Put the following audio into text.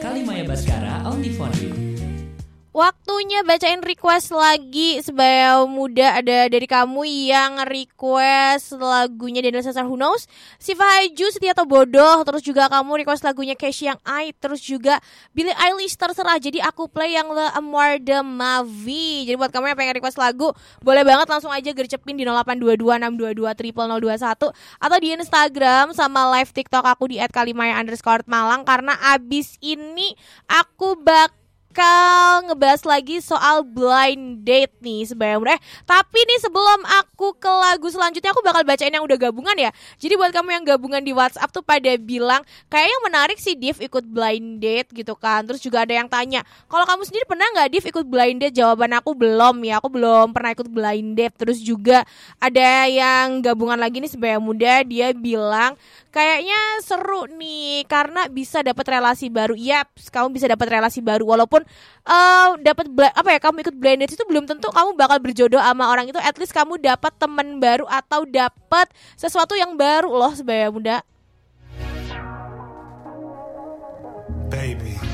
Kalimaya Baskara, only for you. Waktunya bacain request lagi. Sebaya muda, ada dari kamu yang request lagunya Daniel Caesar Who Knows, Siva Haju Setia atau Bodoh. Terus juga kamu request lagunya Casey yang I. Terus juga Billie Eilish Terserah. Jadi aku play yang Le Amour de Ma Vie. Jadi buat kamu yang pengen request lagu, boleh banget langsung aja gercepin di 0822 622 0001 atau di Instagram sama live TikTok aku di @kalimaya_malang. Karena abis ini aku bakal ngebahas lagi soal blind date nih sebenarnya. Tapi nih sebelum aku ke lagu selanjutnya, aku bakal bacain yang udah gabungan ya. Jadi buat kamu yang gabungan di WhatsApp tuh pada bilang kayaknya menarik sih Div ikut blind date gitu kan. Terus juga ada yang tanya, kalau kamu sendiri pernah gak Div ikut blind date? Jawaban aku belum ya, aku belum pernah ikut blind date. Terus juga ada yang gabungan lagi nih sebenarnya muda, dia bilang kayaknya seru nih karena bisa dapat relasi baru. Yaps, kamu bisa dapat relasi baru walaupun kamu ikut blind date itu belum tentu kamu bakal berjodoh sama orang itu. At least kamu dapat teman baru atau dapat sesuatu yang baru loh sebenarnya muda. Baby